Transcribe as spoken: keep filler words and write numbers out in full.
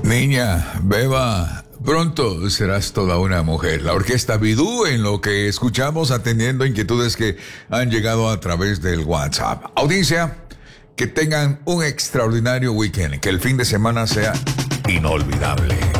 Niña, beba, pronto serás toda una mujer. La orquesta Bidú, en lo que escuchamos, atendiendo inquietudes que han llegado a través del WhatsApp. Audiencia, que tengan un extraordinario weekend, que el fin de semana sea inolvidable.